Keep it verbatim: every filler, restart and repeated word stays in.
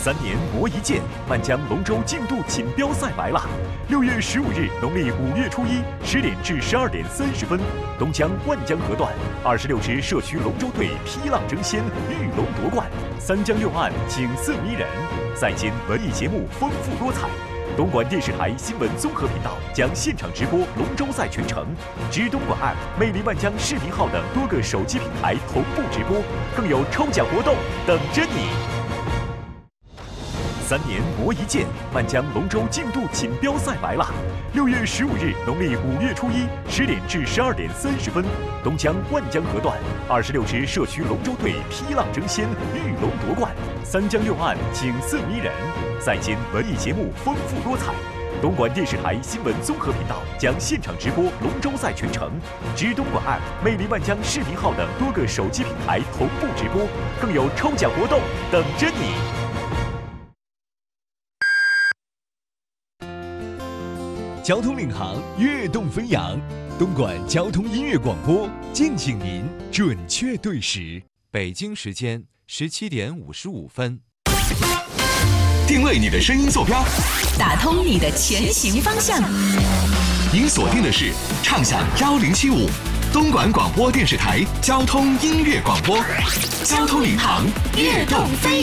三年磨一剑，万江龙舟竞渡锦标赛来啦！六月十五日，农历五月初一十点至十二点三十分，东江万江河段，二十六支社区龙舟队劈浪争先，遇龙夺冠，三江六岸景色迷人，赛间文艺节目丰富多彩。东莞电视台新闻综合频道将现场直播龙舟赛全程，知东莞 App、魅力万江视频号等多个手机平台同步直播，更有抽奖活动等着你。三年磨一剑，万江龙舟竞渡锦标赛来啦！六月十五日，农历五月初一十点至十二点三十分，东江万江河段，二十六支社区龙舟队劈浪争先，遇龙夺冠，三江六岸景色迷人，赛间文艺节目丰富多彩。东莞电视台新闻综合频道将现场直播龙舟赛全程，知东莞 App、魅力万江视频号等多个手机平台同步直播，更有抽奖活动等着你。 交通领航，跃动飞扬。东莞交通音乐广播，敬请您准确对时。 北京时间十七点五十五分。 定位你的声音坐标， 打通你的前行方向。 您锁定的是畅享幺零七五，东莞广播电视台交通音乐广播，交通领航，跃动飞扬。